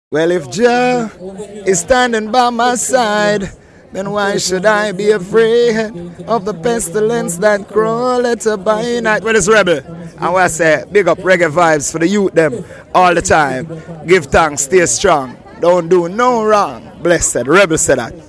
Well, if Jah is standing by my side, then why should I be afraid of the pestilence that crawleth by night? Well, it's Rebel. And we say, big up reggae vibes for the youth them all the time. Give thanks, stay strong. Don't do no wrong. Blessed. Rebel said that.